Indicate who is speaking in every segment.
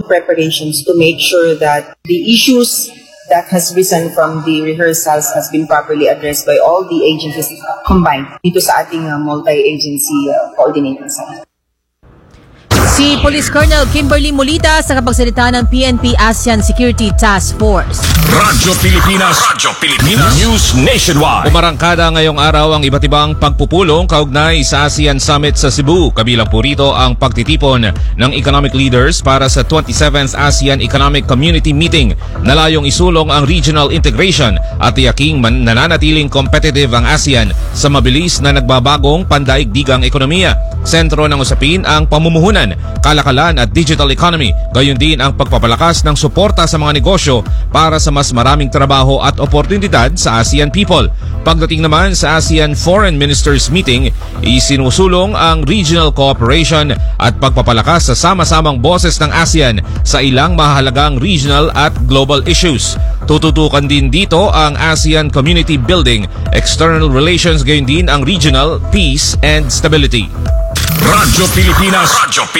Speaker 1: preparations to make sure that the issues that has risen from the rehearsals has been properly addressed by all the agencies combined dito sa ating multi-agency coordinating center.
Speaker 2: Si Police Colonel Kimberly Mulita sa kapagsalita ng PNP ASEAN Security Task Force.
Speaker 3: Radyo Pilipinas News Nationwide. Umarangkada ngayong araw ang iba't ibang pagpupulong kaugnay sa ASEAN Summit sa Cebu. Kabilang po rito ang pagtitipon ng economic leaders para sa 27th ASEAN Economic Community Meeting na layong isulong ang regional integration at tiyaking nananatiling competitive ang ASEAN sa mabilis na nagbabagong pandaigdigang ekonomiya. Sentro ng usapin ang pamumuhunan, kalakalan at digital economy, gayon din ang pagpapalakas ng suporta sa mga negosyo para sa mas maraming trabaho at oportunidad sa ASEAN people. Pagdating naman sa ASEAN Foreign Ministers Meeting, isinusulong ang regional cooperation at pagpapalakas sa sama-samang boses ng ASEAN sa ilang mahalagang regional at global issues. Tututukan din dito ang ASEAN Community Building, external relations, gayon din ang regional peace and stability. Radyo Pilipinas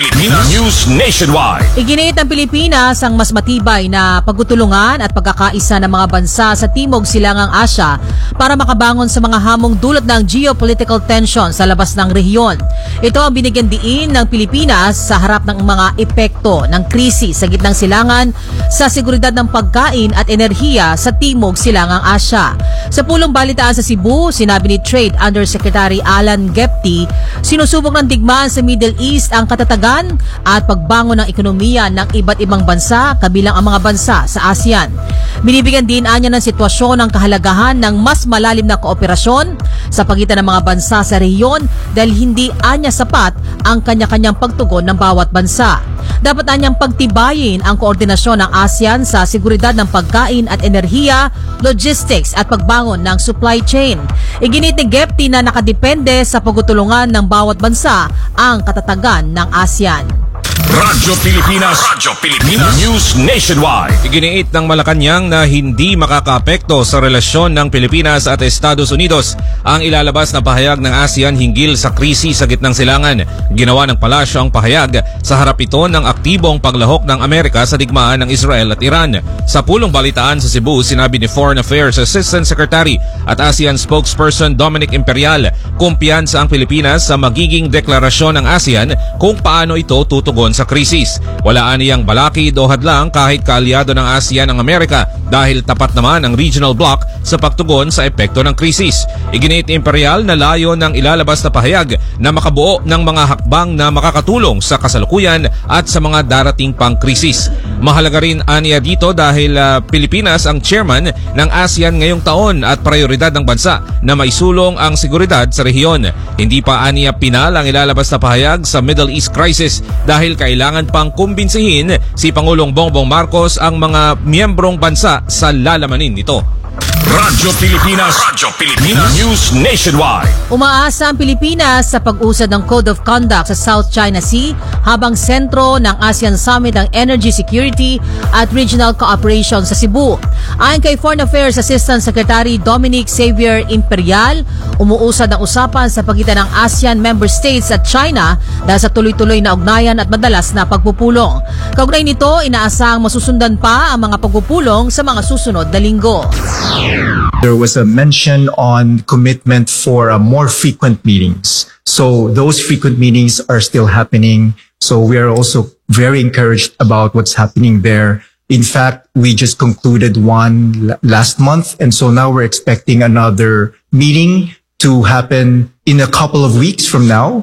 Speaker 3: News Nationwide.
Speaker 2: Iginiit ng Pilipinas ang mas matibay na pagtutulungan at pagkakaisa ng mga bansa sa Timog Silangang Asya para makabangon sa mga hamong dulot ng geopolitical tension sa labas ng rehiyon. Ito ang binigyan diin ng Pilipinas sa harap ng mga epekto ng krisis sa gitnang silangan sa seguridad ng pagkain at enerhiya sa Timog Silangang Asya. Sa pulong balitaan sa Cebu, sinabi ni Trade Undersecretary Alan Gepti, sinusubok ng digmaan sa Middle East ang katatagan at pagbangon ng ekonomiya ng iba't ibang bansa kabilang ang mga bansa sa ASEAN. Binibigyan din anya ng sitwasyon ang kahalagahan ng mas malalim na kooperasyon sa pagitan ng mga bansa sa rehiyon dahil hindi anya sapat ang kanya-kanyang pagtugon ng bawat bansa. Dapat anyang pagtibayin ang koordinasyon ng ASEAN sa seguridad ng pagkain at enerhiya, logistics at pagbangon ng supply chain. Iginit ni Gepti na nakadepende sa pagtutulungan ng bawat bansa ang katatagan ng ASEAN.
Speaker 3: Radyo Pilipinas News Nationwide. Iginiit ng Malacanang na hindi makakaapekto sa relasyon ng Pilipinas at Estados Unidos ang ilalabas na pahayag ng ASEAN hinggil sa krisis sa gitnang silangan. Ginawa ng palasyo ang pahayag sa harap ito ng aktibong paglahok ng Amerika sa digmaan ng Israel at Iran. Sa pulong balitaan sa Cebu, sinabi ni Foreign Affairs Assistant Secretary at ASEAN Spokesperson Dominic Imperial, kumpiyansa ang Pilipinas sa magiging deklarasyon ng ASEAN kung paano ito tutugon sa krisis. Wala aniyang balakid o hadlang kahit kaalyado ng ASEAN ang Amerika dahil tapat naman ang regional bloc sa pagtugon sa epekto ng krisis. Iginit Imperial na layo ng ilalabas na pahayag na makabuo ng mga hakbang na makakatulong sa kasalukuyan at sa mga darating pang krisis. Mahalaga rin aniya dito dahil Pilipinas ang chairman ng ASEAN ngayong taon at prioridad ng bansa na maisulong ang seguridad sa rehiyon. Hindi pa aniya pinal ang ilalabas na pahayag sa Middle East crisis dahil kailangan pang kumbinsihin si Pangulong Bongbong Marcos ang mga miyembrong bansa sa lalamanin nito. Radyo Pilipinas News Nationwide.
Speaker 2: Umaasa ang Pilipinas sa pag-usad ng Code of Conduct sa South China Sea habang sentro ng ASEAN Summit ng Energy Security at Regional Cooperation sa Cebu. Ayon kay Foreign Affairs Assistant Secretary Dominic Xavier Imperial, umuusad ang usapan sa pagitan ng ASEAN member states at China dahil sa tuloy-tuloy na ugnayan at madalas na pagpupulong. Kaugnay nito, inaasahang masusundan pa ang mga pagpupulong sa mga susunod na linggo.
Speaker 4: There was a mention on commitment for more frequent meetings. So those frequent meetings are still happening. So we are also very encouraged about what's happening there. In fact, we just concluded one last month. And so now we're expecting another meeting to happen in a couple of weeks from now.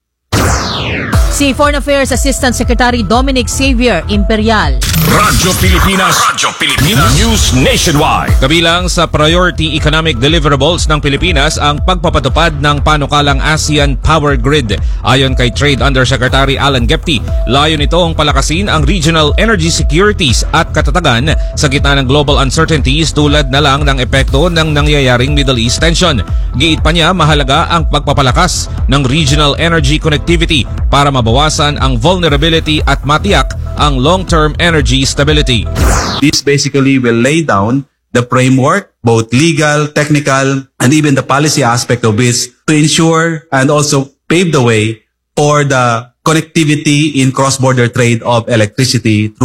Speaker 2: Si Foreign Affairs Assistant Secretary Dominic Xavier Imperial.
Speaker 3: Radyo Pilipinas News Nationwide. Kabilang sa priority economic deliverables ng Pilipinas ang pagpapatupad ng panukalang ASEAN Power Grid. Ayon kay Trade Undersecretary Alan Gepti, layo nitong palakasin ang regional energy securities at katatagan sa gitna ng global uncertainties tulad na lang ng epekto ng nangyayaring Middle East tension. Giit pa niya, mahalaga ang pagpapalakas ng regional energy connectivity para mabawasan ang vulnerability at matiyak ang long-term energy stability.
Speaker 5: This basically will lay down the framework, both legal, technical, and even the policy aspect of this to ensure and also pave the way for the connectivity in cross-border trade of electricity through